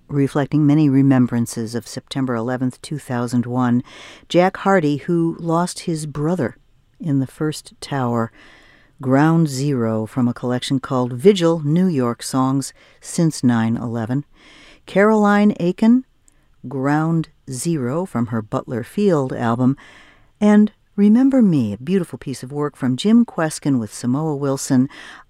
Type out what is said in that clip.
reflecting many remembrances of September 11th, 2001. Jack Hardy, who lost his brother in the first tower. Ground Zero from a collection called Vigil, New York Songs Since 9/11. Caroline Aiken, Ground Zero from her Butler Field album. And Remember Me, a beautiful piece of work from Jim Kweskin with Samoa Wilson.